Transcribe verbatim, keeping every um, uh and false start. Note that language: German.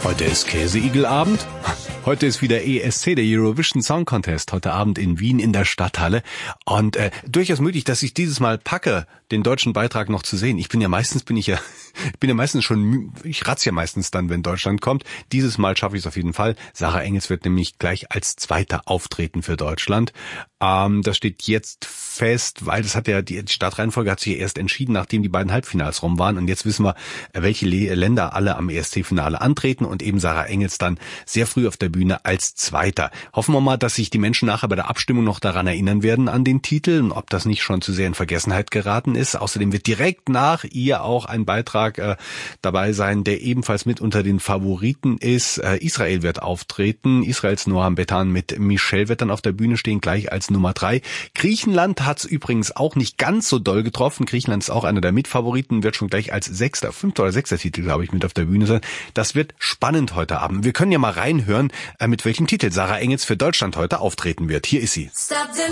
Heute ist Käseigelabend. Heute ist wieder E S C, der Eurovision Song Contest, heute Abend in Wien in der Stadthalle. Und äh, durchaus möglich, dass ich dieses Mal packe, den deutschen Beitrag noch zu sehen. Ich bin ja meistens, bin ich ja, ich bin ja meistens schon, ich ratze ja meistens dann, wenn Deutschland kommt. Dieses Mal schaffe ich es auf jeden Fall. Sarah Engels wird nämlich gleich als Zweiter auftreten für Deutschland. Ähm, das steht jetzt fest, weil das hat ja, die Startreihenfolge hat sich ja erst entschieden, nachdem die beiden Halbfinals rum waren. Und jetzt wissen wir, welche Le- Länder alle am E S C-Finale antreten und eben Sarah Engels dann sehr früh auf der Bühne als Zweiter. Hoffen wir mal, dass sich die Menschen nachher bei der Abstimmung noch daran erinnern werden an den Titel und ob das nicht schon zu sehr in Vergessenheit geraten ist. Außerdem wird direkt nach ihr auch ein Beitrag äh, dabei sein, der ebenfalls mit unter den Favoriten ist. Äh, Israel wird auftreten. Israels Noam Betan mit Michelle wird dann auf der Bühne stehen, gleich als Nummer drei. Griechenland hat's übrigens auch nicht ganz so doll getroffen. Griechenland ist auch einer der Mitfavoriten, wird schon gleich als sechster, fünfter oder sechster Titel, glaube ich, mit auf der Bühne sein. Das wird spannend heute Abend. Wir können ja mal reinhören, mit welchem Titel Sarah Engels für Deutschland heute auftreten wird. Hier ist sie.